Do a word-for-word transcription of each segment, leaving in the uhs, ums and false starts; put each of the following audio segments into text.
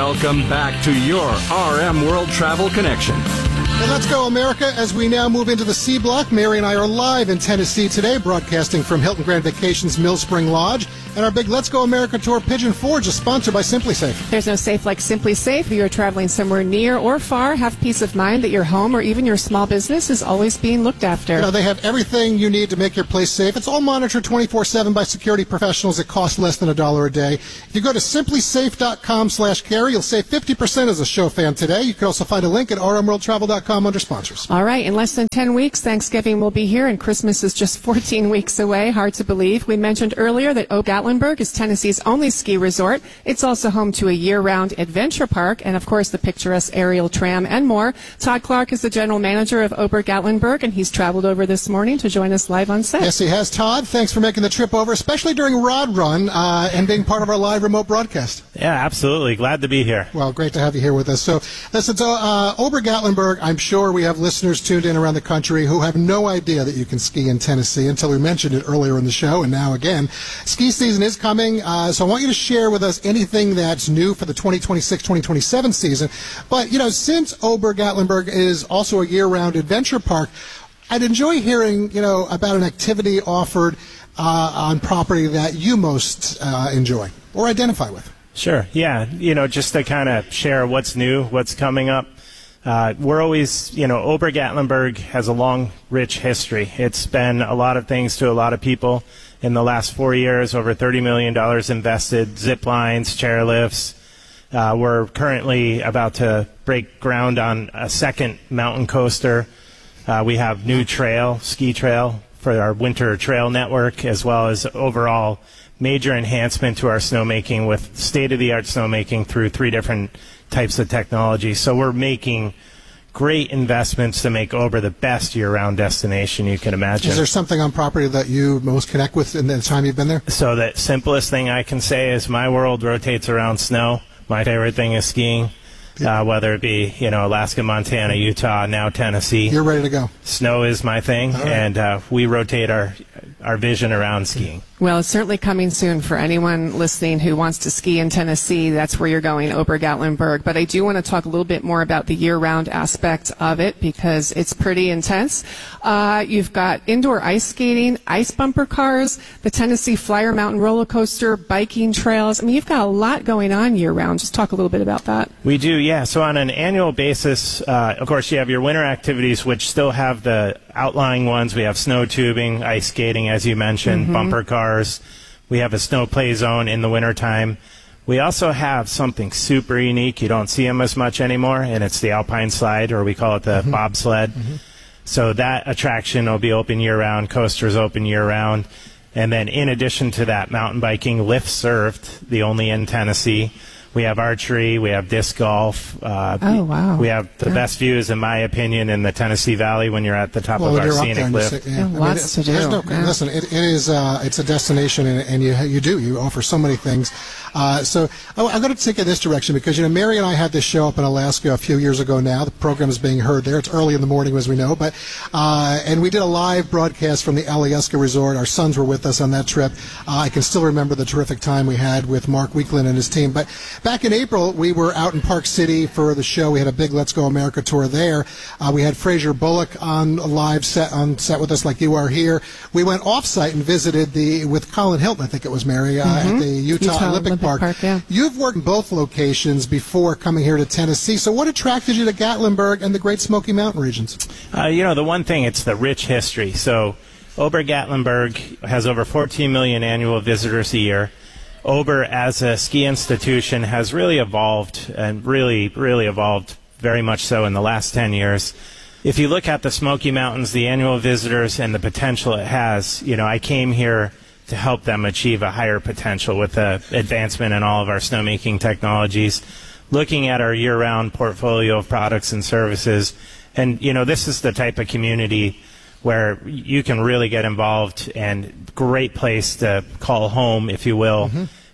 Welcome back to your R M World Travel Connection. And let's go, America, as we now move into the C Block. Mary and I are live in Tennessee today, broadcasting from Hilton Grand Vacations Mill Spring Lodge. And our big Let's Go America Tour Pigeon Forge is sponsored by Simply Safe. There's no safe like Simply Safe. If you're traveling somewhere near or far, have peace of mind that your home or even your small business is always being looked after. You know, they have everything you need to make your place safe. It's all monitored twenty-four seven by security professionals. It costs less than a dollar a day. If you go to simply safe dot com slash carry, you'll save fifty percent as a show fan today. You can also find a link at r m world travel dot com under sponsors. All right, in less than ten weeks, Thanksgiving will be here, and Christmas is just fourteen weeks away. Hard to believe. We mentioned earlier that Ober-Gatlinburg is Tennessee's only ski resort. It's also home to a year-round adventure park and, of course, the picturesque aerial tram and more. Todd Clark is the general manager of Ober-Gatlinburg, and he's traveled over this morning to join us live on set. Yes, he has. Todd, thanks for making the trip over, especially during Rod Run uh, and being part of our live remote broadcast. Yeah, absolutely. Glad to be here. Well, great to have you here with us. So, listen, so uh, Ober-Gatlinburg, I'm sure we have listeners tuned in around the country who have no idea that you can ski in Tennessee until we mentioned it earlier in the show, and now again. Ski season is coming, uh, so I want you to share with us anything that's new for the twenty twenty-six twenty twenty-seven season. But, you know, since Ober-Gatlinburg is also a year-round adventure park, I'd enjoy hearing, you know, about an activity offered uh, on property that you most uh, enjoy or identify with. Sure, yeah. You know, just to kind of share what's new, what's coming up. Uh, we're always, you know, Ober-Gatlinburg has a long, rich history. It's been a lot of things to a lot of people. In the last four years, over thirty million dollars invested, zip lines, chairlifts. Uh, we're currently about to break ground on a second mountain coaster. Uh, we have new trail, ski trail, for our winter trail network, as well as overall major enhancement to our snowmaking with state-of-the-art snowmaking through three different types of technology. So we're making great investments to make Ober the best year-round destination you can imagine. Is there something on property that you most connect with in the time you've been there? So the simplest thing I can say is my world rotates around snow. My favorite thing is skiing, uh, whether it be, you know, Alaska, Montana, Utah, now Tennessee. You're ready to go. Snow is my thing, right. and uh, we rotate our our vision around skiing. Well, it's certainly coming soon for anyone listening who wants to ski in Tennessee. That's where you're going, Ober-Gatlinburg. But I do want to talk a little bit more about the year-round aspect of it because it's pretty intense. Uh, you've got indoor ice skating, ice bumper cars, the Tennessee Flyer Mountain roller coaster, biking trails. I mean, you've got a lot going on year-round. Just talk a little bit about that. We do, yeah. So on an annual basis, uh, of course, you have your winter activities, which still have the outlying ones. We have snow tubing, ice skating, as you mentioned, mm-hmm. bumper cars. We have a snow play zone in the wintertime. We also have something super unique. You don't see them as much anymore, and it's the Alpine Slide, or we call it the mm-hmm. bobsled. Mm-hmm. So that attraction will be open year-round. Coasters open year-round. And then in addition to that, mountain biking, lift served, the only in Tennessee. We have archery, we have disc golf. Uh, oh, wow. We have the yeah. best views, in my opinion, in the Tennessee Valley when you're at the top well, of our scenic lift. Sit, yeah. Yeah, lots I mean, to do. No, yeah. Listen, it, it is, uh, it's a destination, and, and you you do. You offer so many things. Uh, so I, I'm going to take it this direction because, you know, Mary and I had this show up in Alaska a few years ago now. The program is being heard there. It's early in the morning, as we know. but uh, And we did a live broadcast from the Alyeska Resort. Our sons were with us on that trip. Uh, I can still remember the terrific time we had with Mark Weekland and his team. But back in April, we were out in Park City for the show. We had a big Let's Go America tour there. Uh, we had Fraser Bullock on a live set on set with us like you are here. We went off-site and visited the with Colin Hilton, I think it was, Mary, uh, mm-hmm. at the Utah, Utah Olympic, Olympic Park. Park yeah. You've worked in both locations before coming here to Tennessee. So what attracted you to Gatlinburg and the Great Smoky Mountain regions? Uh, you know, the one thing, it's the rich history. So Ober-Gatlinburg has over fourteen million annual visitors a year. Ober, as a ski institution, has really evolved, and really, really evolved very much so in the last ten years. If you look at the Smoky Mountains, the annual visitors, and the potential it has, you know, I came here to help them achieve a higher potential with the advancement in all of our snowmaking technologies, looking at our year-round portfolio of products and services. And, you know, this is the type of community where you can really get involved, and great place to call home, if you will. Mm-hmm.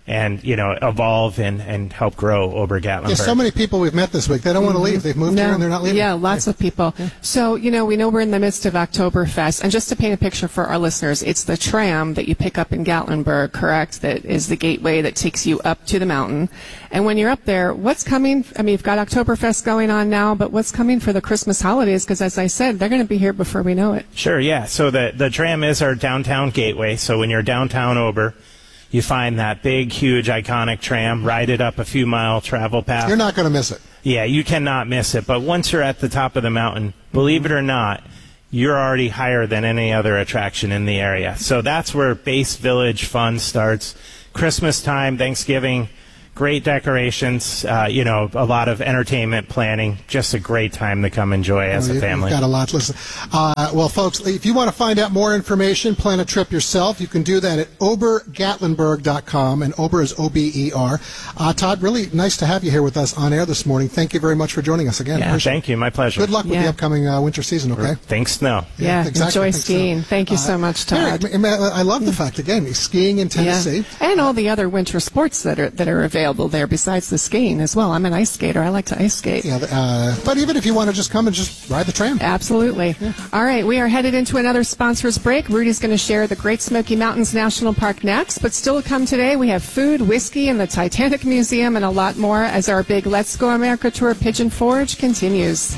and, you know, evolve and, and help grow Ober-Gatlinburg. Yeah, so many people we've met this week. They don't want to leave. They've moved No. here and they're not leaving. Yeah, lots of people. Yeah. So, you know, we know we're in the midst of Oktoberfest. And just to paint a picture for our listeners, it's the tram that you pick up in Gatlinburg, correct, that is the gateway that takes you up to the mountain. And when you're up there, what's coming? I mean, you've got Oktoberfest going on now, but what's coming for the Christmas holidays? Because, as I said, they're going to be here before we know it. Sure, yeah. So the, the tram is our downtown gateway. So when you're downtown Ober, you find that big, huge, iconic tram, ride it up a few mile travel path. You're not going to miss it. Yeah, you cannot miss it. But once you're at the top of the mountain, believe it or not, you're already higher than any other attraction in the area. So that's where Base Village fun starts. Christmas time, Thanksgiving, great decorations, uh, you know, a lot of entertainment planning. Just a great time to come enjoy as well, a family. You've got a lot to listen. Uh, well, folks, if you want to find out more information, plan a trip yourself, you can do that at ober gatlinburg dot com, and Ober is O B E R. Uh, Todd, really nice to have you here with us on air this morning. Thank you very much for joining us again. Yeah, Appreciate thank it. you. My pleasure. Good luck with Yeah. the upcoming uh, winter season, okay? Thanks, snow. Yeah, exactly. enjoy Think so. skiing. Thank you so Uh, much, Todd. Mary, I love the fact, again, skiing in Tennessee. Yeah. And all the other winter sports that are that are available there besides the skiing as well. I'm an ice skater. I like to ice skate. Yeah, uh, but even if you want to just come and just ride the tram. Absolutely. Yeah. All right, we are headed into another sponsors break. Rudy's going to share the Great Smoky Mountains National Park next, but still to come today, we have food, whiskey, and the Titanic Museum, and a lot more as our big Let's Go America Tour Pigeon Forge continues.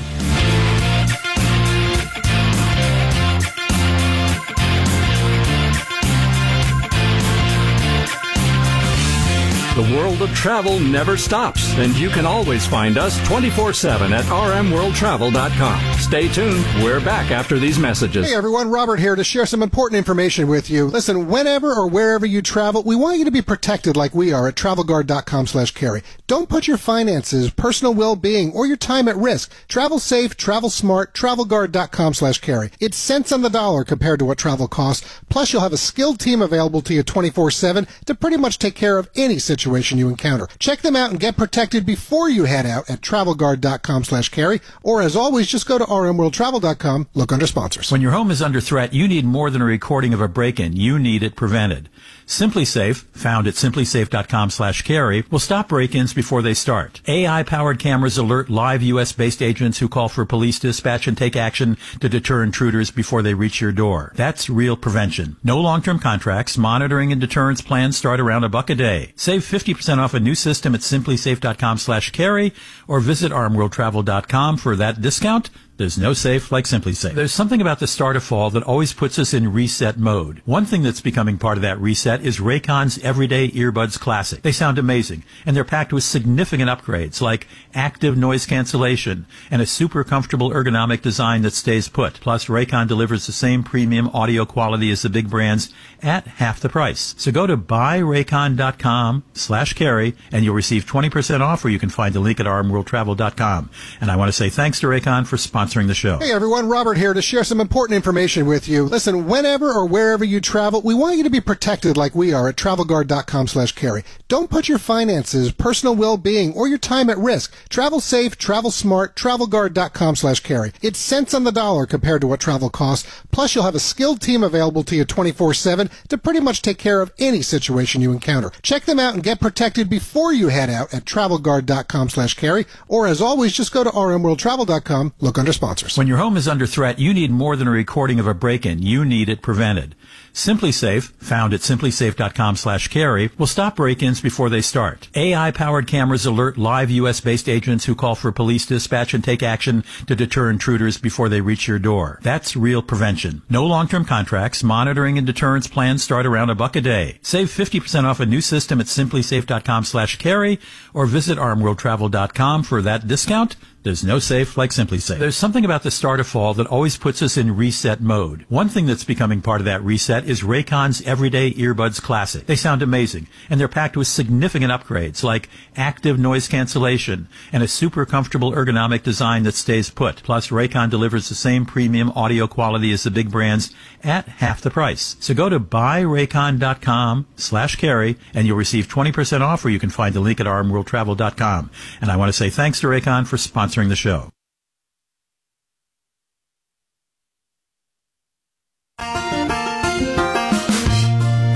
The world of travel never stops, and you can always find us twenty-four seven at r m world travel dot com. Stay tuned. We're back after these messages. Hey everyone, Robert here to share some important information with you. Listen, whenever or wherever you travel, we want you to be protected like we are at travel guard dot com slash carry. Don't put your finances, personal well-being, or your time at risk. Travel safe, travel smart, travel guard dot com slash carry. It's cents on the dollar compared to what travel costs. Plus, you'll have a skilled team available to you twenty-four seven to pretty much take care of any situation you encounter. Check them out and get protected before you head out at travel guard dot com slash carry, or as always, just go to r m world travel dot com, look under sponsors. When your home is under threat, you need more than a recording of a break-in. You need it prevented. SimpliSafe, found at simply safe dot com slash carry, will stop break-ins before they start. A I-powered cameras alert live U S-based agents who call for police dispatch and take action to deter intruders before they reach your door. That's real prevention. No long-term contracts. Monitoring and deterrence plans start around a buck a day. Save fifty percent off a new system at simply safe dot com slash carry, or visit r m world travel dot com for that discount. There's no safe like SimpliSafe. There's something about the start of fall that always puts us in reset mode. One thing that's becoming part of that reset is Raycon's Everyday Earbuds Classic. They sound amazing, and they're packed with significant upgrades like active noise cancellation and a super comfortable ergonomic design that stays put. Plus, Raycon delivers the same premium audio quality as the big brands at half the price. So go to buy raycon dot com slash carry, and you'll receive twenty percent off, or you can find the link at r m world travel dot com. And I want to say thanks to Raycon for sponsoring the show. Hey everyone, Robert here to share some important information with you. Listen, whenever or wherever you travel, we want you to be protected like we are at travel guard dot com slash carry. Don't put your finances, personal well-being, or your time at risk. Travel safe, travel smart, travel guard dot com slash carry. It's cents on the dollar compared to what travel costs. Plus, you'll have a skilled team available to you twenty-four seven to pretty much take care of any situation you encounter. Check them out and get protected before you head out at travel guard dot com slash carry, or as always, just go to r m world travel dot com, look under sponsors. When your home is under threat, you need more than a recording of a break-in. You need it prevented. SimpliSafe, found at simply safe dot com slash carry, will stop break-ins before they start. A I-powered cameras alert live U S-based agents who call for police dispatch and take action to deter intruders before they reach your door. That's real prevention. No long-term contracts. Monitoring and deterrence plans start around a buck a day. Save fifty percent off a new system at simply safe dot com slash carry, or visit r m world travel dot com for that discount. There's no safe like SimpliSafe. There's something about the start of fall that always puts us in reset mode. One thing that's becoming part of that reset is Raycon's Everyday Earbuds Classic. They sound amazing, and they're packed with significant upgrades like active noise cancellation and a super comfortable ergonomic design that stays put. Plus, Raycon delivers the same premium audio quality as the big brands at half the price. So go to buy raycon dot com slash carry, and you'll receive twenty percent off, or you can find the link at r m world travel dot com. And I want to say thanks to Raycon for sponsoring the show.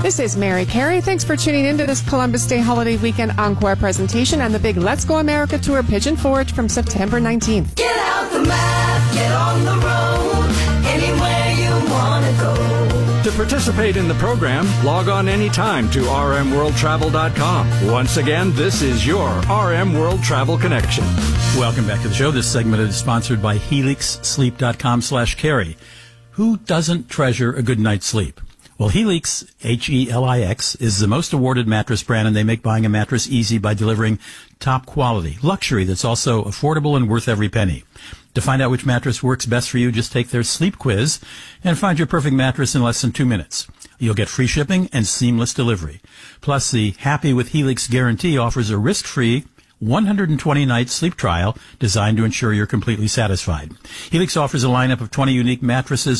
This is Mary Carey. Thanks for tuning in to this Columbus Day Holiday Weekend Encore presentation and the big Let's Go America Tour Pigeon Forge from September nineteenth. Get out the map, get on the road, anywhere you want to go. To participate in the program, log on anytime to r m world travel dot com. Once again, this is your R M World Travel Connection. Welcome back to the show. This segment is sponsored by helix sleep dot com slash carry. Who doesn't treasure a good night's sleep? Well, Helix, H E L I X, is the most awarded mattress brand, and they make buying a mattress easy by delivering top quality, luxury that's also affordable and worth every penny. To find out which mattress works best for you, just take their sleep quiz and find your perfect mattress in less than two minutes. You'll get free shipping and seamless delivery. Plus, the Happy with Helix guarantee offers a risk-free one hundred twenty night sleep trial designed to ensure you're completely satisfied. Helix offers a lineup of twenty unique mattresses